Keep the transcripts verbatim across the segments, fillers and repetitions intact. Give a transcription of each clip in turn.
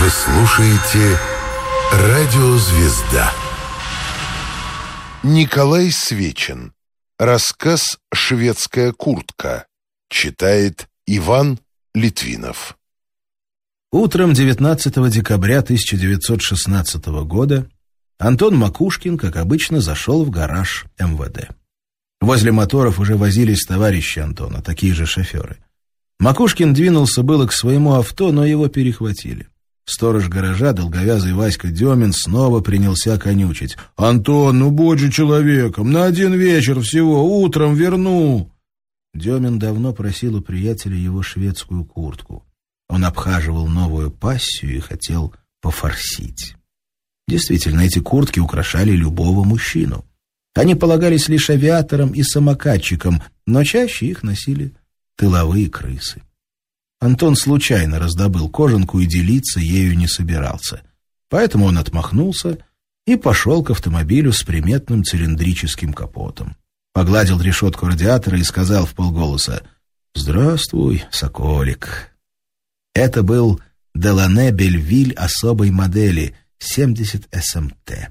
Вы слушаете «Радио Звезда». Николай Свечин. Рассказ «Шведская куртка». Читает Иван Литвинов. Утром девятнадцатого декабря тысяча девятьсот шестнадцатого года Антон Макушкин, как обычно, зашел в гараж эм вэ дэ. Возле моторов уже возились товарищи Антона, такие же шоферы. Макушкин двинулся было к своему авто, но его перехватили. Сторож гаража, долговязый Васька Демин, снова принялся конючить. «Антон, ну будь же человеком, на один вечер всего, утром верну!» Демин давно просил у приятеля его шведскую куртку. Он обхаживал новую пассию и хотел пофорсить. Действительно, эти куртки украшали любого мужчину. Они полагались лишь авиаторам и самокатчикам, но чаще их носили тыловые крысы. Антон случайно раздобыл кожанку и делиться ею не собирался. Поэтому он отмахнулся и пошел к автомобилю с приметным цилиндрическим капотом. Погладил решетку радиатора и сказал вполголоса: «Здравствуй, соколик». Это был Делане Бельвиль особой модели семьдесят эс эм тэ.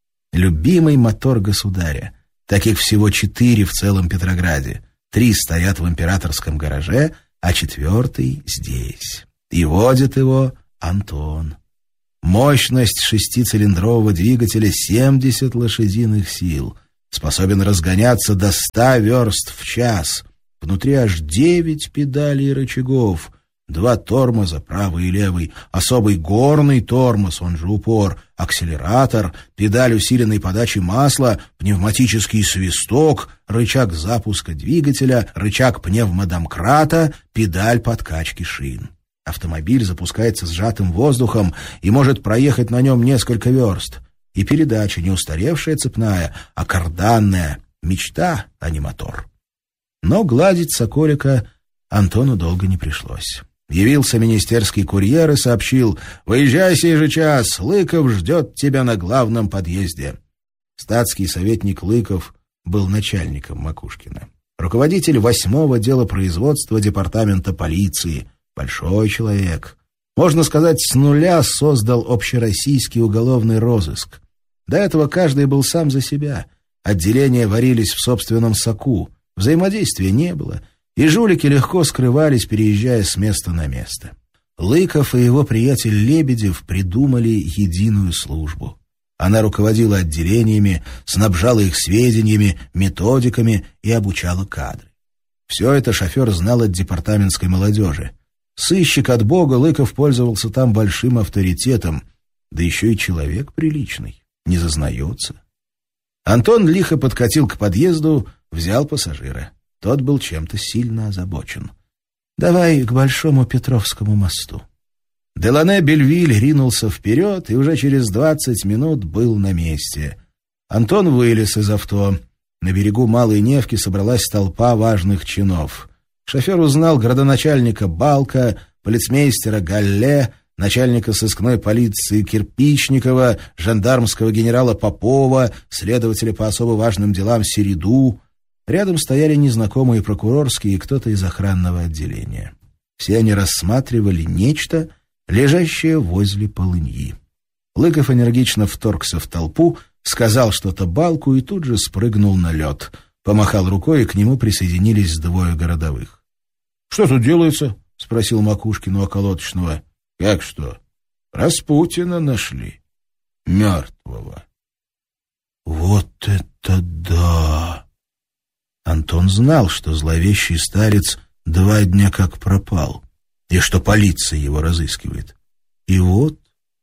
Любимый мотор государя. Таких всего четыре в целом Петрограде. Три стоят в императорском гараже, а четвертый здесь. И водит его Антон. Мощность шестицилиндрового двигателя семьдесят лошадиных сил. Способен разгоняться до ста верст в час. Внутри аж девять педалей и рычагов. Два тормоза, правый и левый, особый горный тормоз, он же упор, акселератор, педаль усиленной подачи масла, пневматический свисток, рычаг запуска двигателя, рычаг пневмодомкрата, педаль подкачки шин. Автомобиль запускается сжатым воздухом и может проехать на нем несколько верст. И передача не устаревшая цепная, а карданная. Мечта, а не мотор. Но гладить соколика Антону долго не пришлось. Явился министерский курьер и сообщил: «Выезжай сей же час, Лыков ждет тебя на главном подъезде». Статский советник Лыков был начальником Макушкина. Руководитель восьмого делопроизводства департамента полиции. Большой человек. Можно сказать, с нуля создал общероссийский уголовный розыск. До этого каждый был сам за себя. Отделения варились в собственном соку. Взаимодействия не было. И жулики легко скрывались, переезжая с места на место. Лыков и его приятель Лебедев придумали единую службу. Она руководила отделениями, снабжала их сведениями, методиками и обучала кадры. Все это шофер знал от департаментской молодежи. Сыщик от бога, Лыков пользовался там большим авторитетом, да еще и человек приличный, не зазнается. Антон лихо подкатил к подъезду, взял пассажира. Тот был чем-то сильно озабочен. «Давай к Большому Петровскому мосту». Делане Бельвиль ринулся вперед и уже через двадцать минут был на месте. Антон вылез из авто. На берегу Малой Невки собралась толпа важных чинов. Шофер узнал градоначальника Балка, полицмейстера Галле, начальника сыскной полиции Кирпичникова, жандармского генерала Попова, следователя по особо важным делам Середу. Рядом стояли незнакомые прокурорские и кто-то из охранного отделения. Все они рассматривали нечто, лежащее возле полыньи. Лыков энергично вторгся в толпу, сказал что-то Балку и тут же спрыгнул на лед. Помахал рукой, и к нему присоединились двое городовых. «Что тут делается?» — спросил Макушкин у околоточного. «Как что? Распутина нашли. Мертвого». «Вот это да!» Антон знал, что зловещий старец два дня как пропал, и что полиция его разыскивает. И вот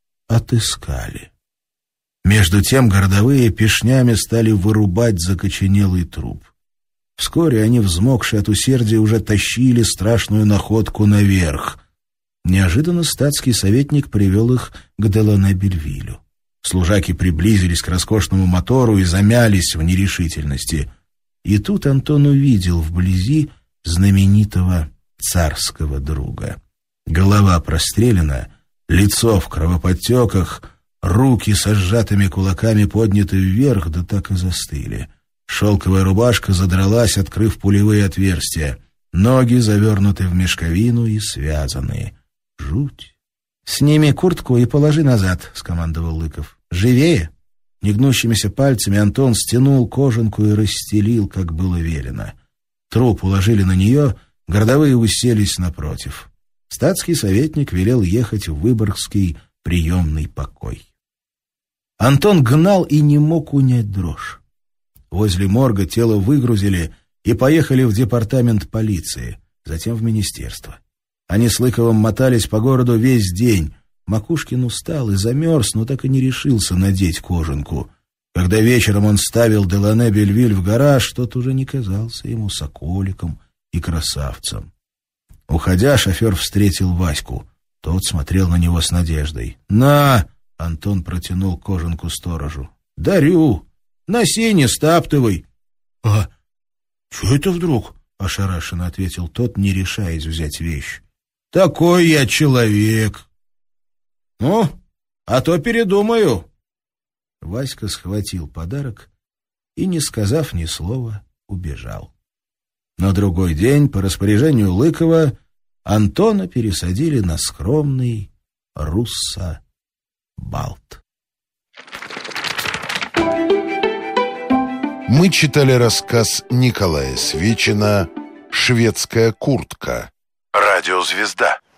отыскали. Между тем городовые пешнями стали вырубать закоченелый труп. Вскоре они, взмокшие от усердия, уже тащили страшную находку наверх. Неожиданно статский советник привел их к Делане Бельвилю. Служаки приблизились к роскошному мотору и замялись в нерешительности. И тут Антон увидел вблизи знаменитого царского друга. Голова прострелена, лицо в кровоподтеках, руки со сжатыми кулаками подняты вверх, да так и застыли. Шелковая рубашка задралась, открыв пулевые отверстия. Ноги завернуты в мешковину и связанные. Жуть, «Сними куртку и положи назад», — скомандовал Лыков. «Живее!» Негнущимися пальцами Антон стянул кожанку и расстелил, как было велено. Труп уложили на нее, городовые уселись напротив. Статский советник велел ехать в Выборгский приемный покой. Антон гнал и не мог унять дрожь. Возле морга тело выгрузили и поехали в департамент полиции, затем в министерство. Они с Лыковым мотались по городу весь день. Макушкин устал и замерз, но так и не решился надеть кожанку. Когда вечером он ставил Делане Бельвиль в гараж, тот уже не казался ему соколиком и красавцем. Уходя, шофер встретил Ваську. Тот смотрел на него с надеждой. «На!» — Антон протянул кожанку сторожу. «Дарю! Носи, не стаптывай!» «А что это вдруг?» — ошарашенно ответил тот, не решаясь взять вещь. «Такой я человек!» «Ну, а то передумаю!» Васька схватил подарок и, не сказав ни слова, убежал. На другой день, по распоряжению Лыкова, Антона пересадили на скромный руссо-балт. Мы читали рассказ Николая Свечина «Шведская куртка». Радиозвезда.